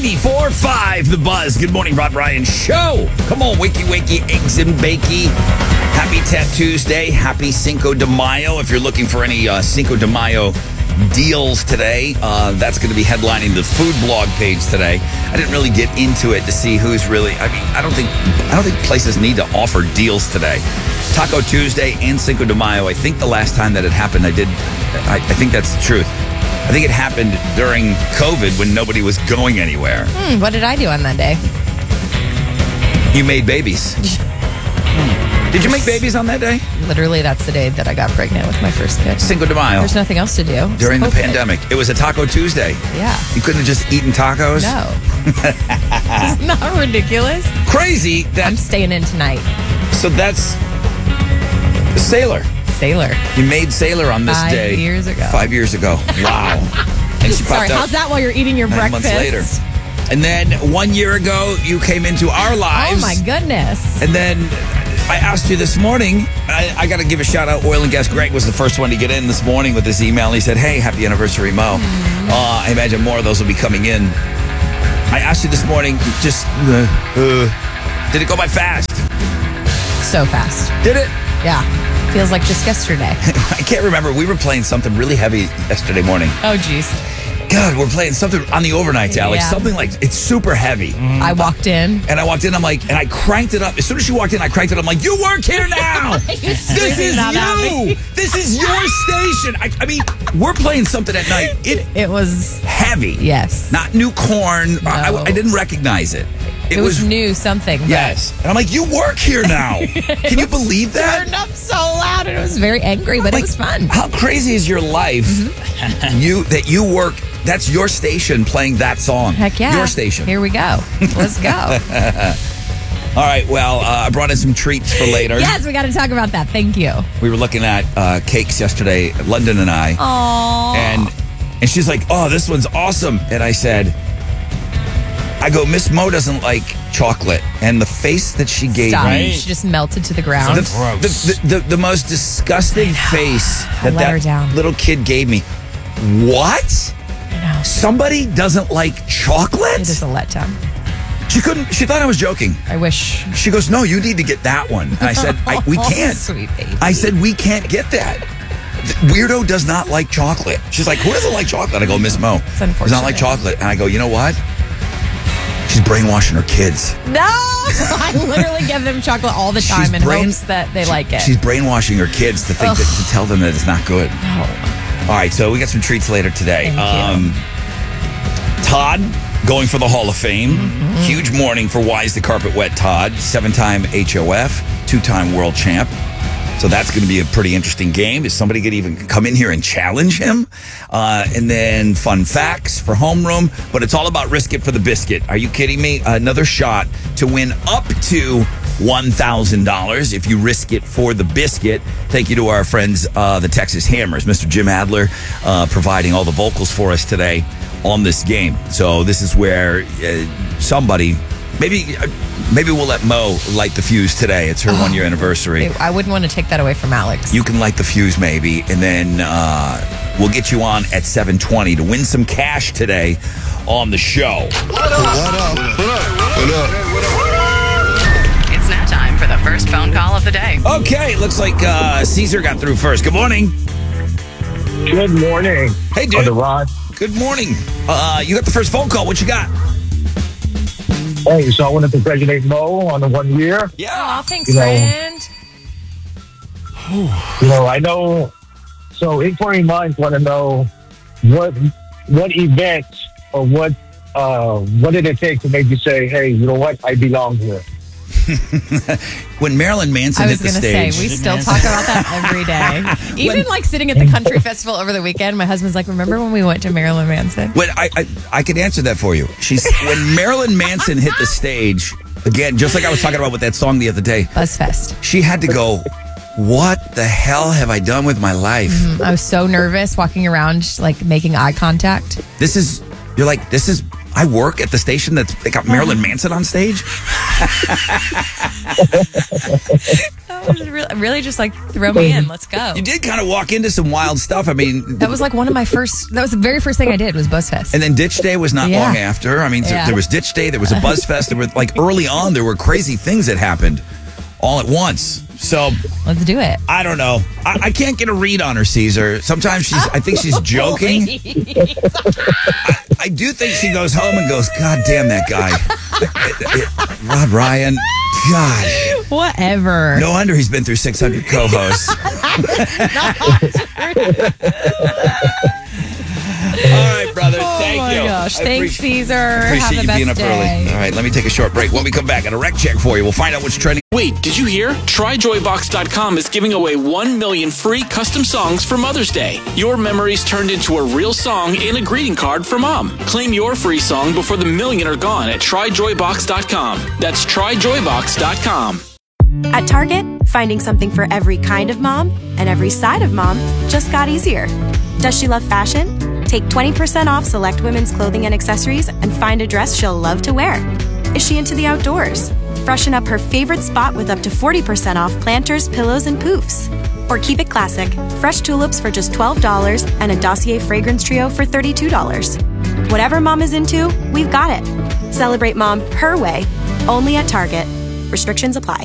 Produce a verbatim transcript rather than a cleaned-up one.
ninety-four point five The Buzz. Good morning, Rob Ryan Show. Come on, wakey, wakey, eggs and bakey. Happy Tat Tuesday. Happy Cinco de Mayo. If you're looking for any uh, Cinco de Mayo deals today, uh, that's going to be headlining the food blog page today. I didn't really get into it to see who's really. I mean, I don't think I don't think places need to offer deals today. Taco Tuesday and Cinco de Mayo. I think the last time that it happened, I did. I, I think that's the truth. I think it happened during COVID when nobody was going anywhere. Hmm, what did I do on that day? You made babies. Did you make babies on that day? Literally, that's the day that I got pregnant with my first kid. Cinco de Mayo. There's nothing else to do. It's During the COVID. pandemic. It was a Taco Tuesday. Yeah. You couldn't have just eaten tacos? No. Isn't that ridiculous? Crazy. That, I'm staying in tonight. so that's Sailor. Sailor. You made Sailor on this Five day. years ago. Five years ago. Wow. And she Sorry, popped out how's that while you're eating your nine breakfast? months later. And then one year ago, you came into our lives. Oh, my goodness. And then I asked you this morning, I, I got to give a shout out. Oil and Gas Greg was the first one to get in this morning with this email. He said, hey, happy anniversary, Mo. Mm. Uh, I imagine more of those will be coming in. I asked you this morning, just, uh, uh, did it go by fast? So fast. Did it? Yeah. Feels like just yesterday. I can't remember. We were playing something really heavy yesterday morning. Oh, geez. God, we're playing something on the overnights, Alex. Yeah. Something like, it's super heavy. I walked in. And I walked in, I'm like, and I cranked it up. As soon as she walked in, I cranked it up. I'm like, you work here now. This is that at you. me. This is your station. I, I mean, we're playing something at night. It It was, heavy. yes. Not new corn. I, No. I didn't recognize it. It, was, new something. but Yes. And I'm like, you work here now. Can you believe that? Turned up so loud and it was very angry, but Like, it was fun. How crazy is your life? Mm-hmm. You that you work. That's your station playing that song. Heck yeah. Your station. Here we go. Let's go. All right. Well, uh, I brought in some treats for later. Yes, we got to talk about that. Thank you. We were looking at uh, cakes yesterday, London and I. Aww. And and she's like, oh, this one's awesome. And I said, I go, Miss Mo doesn't like chocolate. And the face that she gave Stop. me. She just melted to the The, ground. the, the, the, the most disgusting face I that let her that down. little kid gave me. What? I know. Somebody doesn't like chocolate? It is a letdown. She couldn't, she thought I was joking. I wish. She goes, no, you need to get that one. And I said, I, we can't. Sweet baby. I said, we can't get that. The weirdo does not like chocolate. She's like, who doesn't like chocolate? I go, Miss Mo. It's Does not like unfortunate. chocolate. And I go, you know what? She's brainwashing her kids. No! I literally give them chocolate all the time She's in brain- hopes that they like it. She's brainwashing her kids to think Ugh. that, to tell them that it's not good. No. All right, so we got some treats later today. Thank you. Todd going for the Hall of Fame. Mm-hmm. Huge morning for Why is the Carpet Wet Todd. Seven-time H O F, two-time world champ. So that's going to be a pretty interesting game. Is somebody going to even come in here and challenge him? Uh, and then fun facts for homeroom. But it's all about risk it for the biscuit. Are you kidding me? Another shot to win up to one thousand dollars if you risk it for the biscuit. Thank you to our friends, uh, the Texas Hammers. Mister Jim Adler uh, providing all the vocals for us today on this game. So this is where uh, somebody... Maybe maybe we'll let Mo light the fuse today. It's her Oh, one-year anniversary. I wouldn't want to take that away from Alex. You can light the fuse maybe, and then uh, we'll get you on at seven twenty to win some cash today on the show. What up? What up? What up? It's now time for the first phone call of the day. Okay, looks like uh, Caesar got through first. Good morning. Good morning. Hey, On dude. the rod. Good morning. Uh, you got the first phone call. What you got? Hey, so I want to congratulate Mo on the one year. Yeah. Aw, thanks, You know- friend. You know, I know. So inquiring minds want to know what what event or what uh, what did it take to make you say, "Hey, you know what? I belong here." When Marilyn Manson I hit was the going to say, stage. we still talk about that every day. Even like sitting at the country festival over the weekend, my husband's like, remember when we went to Marilyn Manson? When I, I I could answer that for you. She's when Marilyn Manson hit the stage again, just like I was talking about with that song the other day. Buzzfest. She had to go. What the hell have I done with my life? I was so nervous walking around, like making eye contact. This is you're like this is. I work at the station that's they got Marilyn Manson on stage. That was really, really just like throw me in. Let's go. You did kind of walk into some wild stuff. I mean, That was like one of my first. That was the very first thing I did was BuzzFest. and then Ditch Day was not Yeah. long after. I mean, th- Yeah. there was Ditch Day, there was a Buzz Fest. There were like early on, there were crazy things that happened all at once. So Let's do it. I don't know. I, I can't get a read on her, Caesar. Sometimes she's. I think she's joking. I, I do think she goes home and goes, "God damn that guy, Rob Ryan." God, Whatever. no wonder he's been through six hundred co-hosts. All right, brother. Oh Thank my you. gosh. I Thanks, appreciate- Caesar. Appreciate Have the you best being up day. early. All right, let me take a short break. When we come back, I got a rec check for you. We'll find out what's trending. Wait, did you hear? Try Joy Box dot com is giving away one million free custom songs for Mother's Day. Your memories turned into a real song and a greeting card for Mom. Claim your free song before the million are gone at Try Joy Box dot com. That's Try Joy Box dot com. At Target, finding something for every kind of mom and every side of mom just got easier. Does she love fashion? Take twenty percent off select women's clothing and accessories and find a dress she'll love to wear. Is she into the outdoors? Freshen up her favorite spot with up to forty percent off planters, pillows, and poofs. Or keep it classic, fresh tulips for just twelve dollars and a Dossier fragrance trio for thirty-two dollars. Whatever mom is into, we've got it. Celebrate mom her way, only at Target. Restrictions apply.